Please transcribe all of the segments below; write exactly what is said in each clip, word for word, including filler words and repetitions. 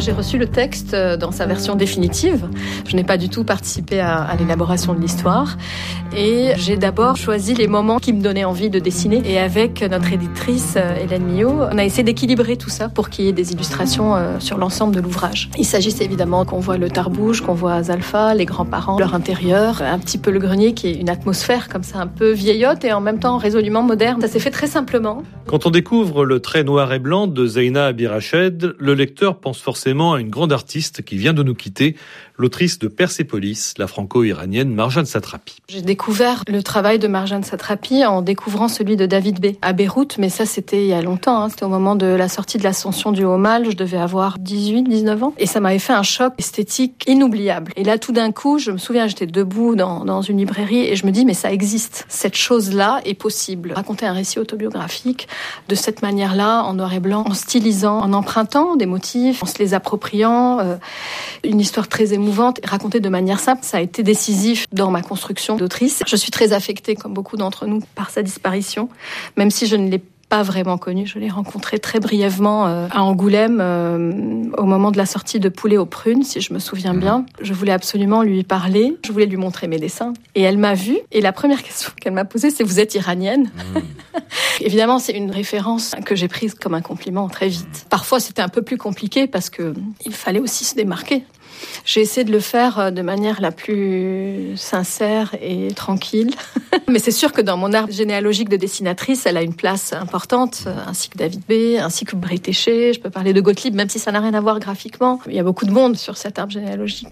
j'ai reçu le texte dans sa version définitive. Je n'ai pas du tout participé à, à l'élaboration de l'histoire. Et j'ai d'abord choisi les moments qui me donnaient envie de dessiner. Et avec notre éditrice, Hélène Millot, on a essayé d'équilibrer tout ça pour qu'il y ait des illustrations euh, sur l'ensemble de l'ouvrage. Il s'agissait évidemment qu'on voit le Tarbouge, qu'on voit Zalfa, les grands-parents, leur intérieur, un petit peu le grenier qui est une atmosphère comme ça un peu vieillotte et en même temps résolument moderne. Ça s'est fait très simplement. Quand on découvre le trait noir et blanc de Zeina Abirached, le lecteur pense forcément à une grande artiste qui vient de nous quitter, l'autrice de Persépolis, la franco-iranienne Marjane Satrapi. J'ai découvert le travail de Marjane Satrapi en découvrant celui de David B. à Beyrouth, mais ça c'était il y a longtemps, hein. C'était au moment de la sortie de l'Ascension du Haut Mal, je devais avoir dix-huit dix-neuf ans, et ça m'avait fait un choc esthétique inoubliable. Et là tout d'un coup, je me souviens, j'étais debout dans, dans une librairie et je me dis mais ça existe, cette chose-là est possible. Raconter un récit autobiographique de cette manière-là, en noir et blanc, en stylisant, en empruntant des motifs, en se les appropriant, euh, une histoire très émouvante, racontée de manière simple, ça a été décisif dans ma construction d'autrice. Je suis très affectée, comme beaucoup d'entre nous, par sa disparition, même si je ne l'ai pas vraiment connu. Je l'ai rencontré très brièvement euh, à Angoulême euh, au moment de la sortie de Poulet aux prunes, si je me souviens bien. Je voulais absolument lui parler, je voulais lui montrer mes dessins. Et elle m'a vue, et la première question qu'elle m'a posée, c'est « Vous êtes iranienne ?» mmh. Évidemment, c'est une référence que j'ai prise comme un compliment très vite. Parfois, c'était un peu plus compliqué parce que il fallait aussi se démarquer. J'ai essayé de le faire de manière la plus sincère et tranquille. Mais c'est sûr que dans mon art généalogique de dessinatrice, elle a une place importante, ainsi que David B, ainsi que Bret Téché. Je peux parler de Gottlieb, même si ça n'a rien à voir graphiquement. Il y a beaucoup de monde sur cet arbre généalogique.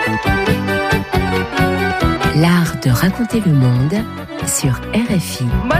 L'art de raconter le monde sur R F I.